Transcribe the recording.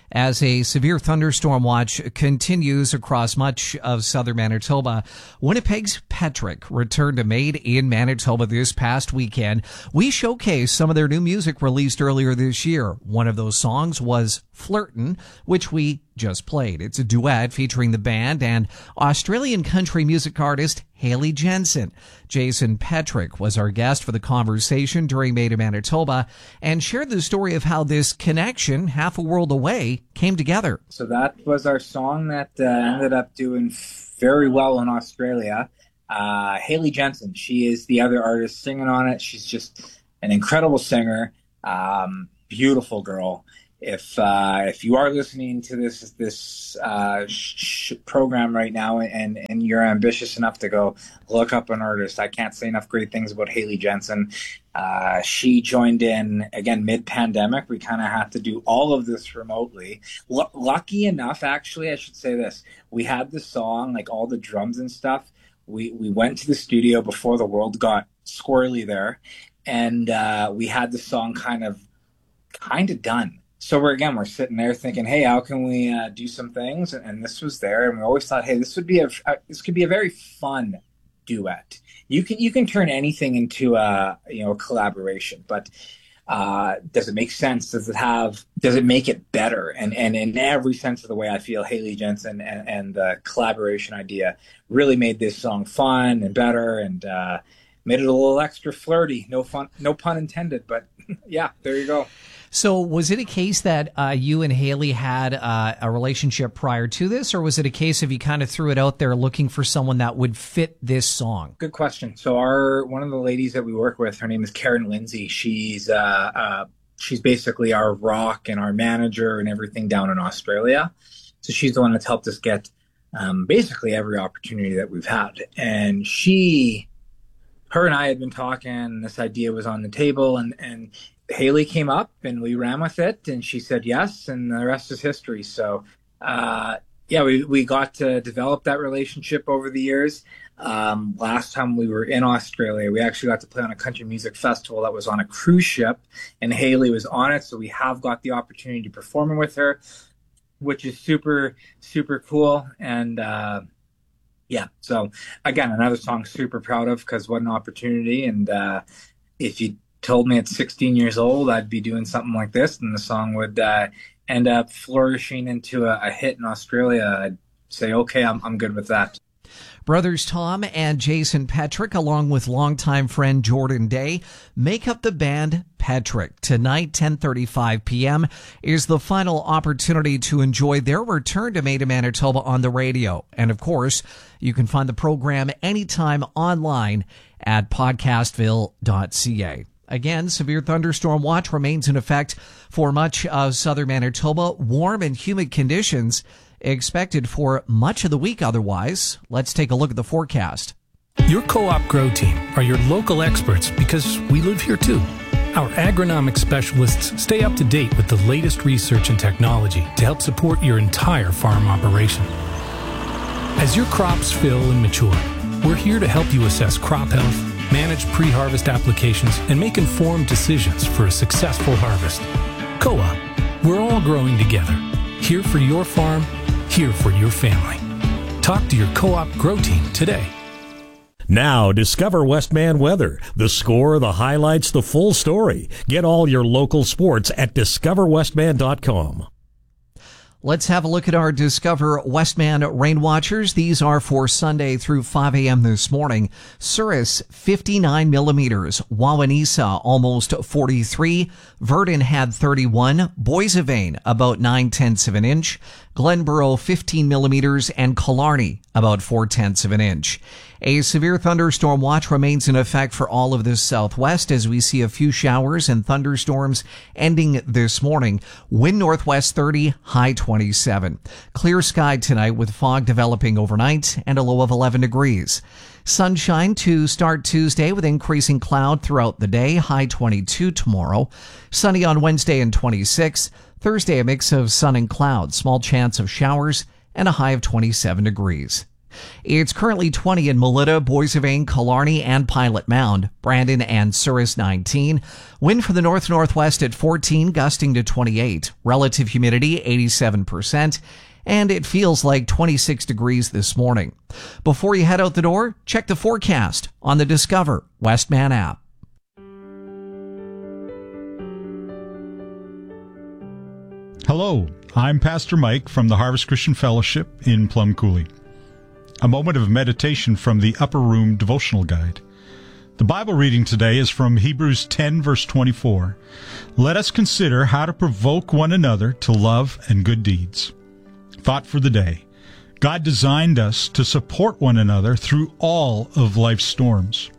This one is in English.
as a severe thunderstorm watch continues across much of southern Manitoba. Winnipeg's Petrick returned to Made in Manitoba this past weekend. We showcased some of their new music released earlier this year. One of those songs was Flirtin', which we just played. It's a duet featuring the band and Australian country music artist Hayley Jensen. Jason Petrick was our guest for the conversation during Made in Manitoba and shared the story of how this connection, half a world away, came together. So that was our song that ended up doing very well in Australia. Hayley Jensen, she is the other artist singing on it. She's just an incredible singer, beautiful girl. If you are listening to this program right now and you're ambitious enough to go look up an artist, I can't say enough great things about Hayley Jensen. She joined in again mid-pandemic. We kind of had to do all of this remotely. Lucky enough, actually, I should say this: we had the song, like all the drums and stuff. We went to the studio before the world got squirrely there, and we had the song kind of done. So we're sitting there thinking, hey, how can we do some things? And this was there, and we always thought, hey, this could be a very fun duet. You can turn anything into a collaboration, but does it make sense? Does it make it better? And in every sense of the way, I feel Hayley Jensen and the collaboration idea really made this song fun and better, and made it a little extra flirty. No pun intended, but yeah, there you go. So was it a case that you and Hayley had a relationship prior to this, or was it a case of you kind of threw it out there looking for someone that would fit this song? Good question. So one of the ladies that we work with, her name is Karen Lindsay. She's basically our rock and our manager and everything down in Australia. So she's the one that's helped us get basically every opportunity that we've had. And her and I had been talking, this idea was on the table, and Hayley came up and we ran with it, and she said yes, and the rest is history. So, we got to develop that relationship over the years. Last time we were in Australia, we actually got to play on a country music festival that was on a cruise ship, and Hayley was on it. So we have got the opportunity to perform with her, which is super, super cool. And, so again, another song super proud of, because what an opportunity. And if you told me at 16 years old I'd be doing something like this, and the song would end up flourishing into a hit in Australia, I'd say, okay, I'm good with that. Brothers Tom and Jason Petrick, along with longtime friend Jordan Day, make up the band Petrick. Tonight, 10:35 p.m. is the final opportunity to enjoy their return to Made in Manitoba on the radio. And of course, you can find the program anytime online at podcastville.ca. Again, severe thunderstorm watch remains in effect for much of southern Manitoba. Warm and humid conditions expected for much of the week otherwise. Let's take a look at the forecast. Your Co-op Grow Team are your local experts because we live here too. Our agronomic specialists stay up to date with the latest research and technology to help support your entire farm operation. As your crops fill and mature, we're here to help you assess crop health, manage pre-harvest applications, and make informed decisions for a successful harvest. Co-op, we're all growing together. Here for your farm, here for your family. Talk to your Co-op Grow Team today. Now, discover Westman Weather. The score, the highlights, the full story. Get all your local sports at discoverwestman.com. Let's have a look at our Discover Westman rain watchers. These are for Sunday through 5 a.m. this morning. Souris, 59 millimeters. Wawanesa, almost 43. Verdon had 31. Boissevain, about 9/10 of an inch. Glenborough, 15 millimeters. And Killarney, about 4/10 of an inch. A severe thunderstorm watch remains in effect for all of the southwest as we see a few showers and thunderstorms ending this morning. Wind northwest 30, high 27. Clear sky tonight with fog developing overnight and a low of 11 degrees. Sunshine to start Tuesday with increasing cloud throughout the day, high 22 tomorrow. Sunny on Wednesday and 26. Thursday, a mix of sun and cloud, small chance of showers and a high of 27 degrees. It's currently 20 in Melita, Boissevain, Killarney, and Pilot Mound. Brandon and Souris 19. Wind from the north-northwest at 14, gusting to 28. Relative humidity 87%. And it feels like 26 degrees this morning. Before you head out the door, check the forecast on the Discover Westman app. Hello, I'm Pastor Mike from the Harvest Christian Fellowship in Plum Coulee. A moment of meditation from the Upper Room Devotional Guide. The Bible reading today is from Hebrews 10, verse 24. Let us consider how to provoke one another to love and good deeds. Thought for the day. God designed us to support one another through all of life's storms.